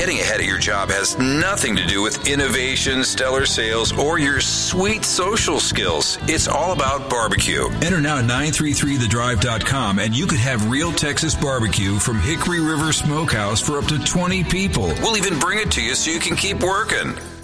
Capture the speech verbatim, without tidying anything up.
getting ahead at your job has nothing to do with innovation, stellar sales, or your sweet social skills. It's all about barbecue. Enter now nine three three the drive dot com and you could have real Texas barbecue from Hickory River Smokehouse for up to twenty people. We'll even bring it to you so you can keep working.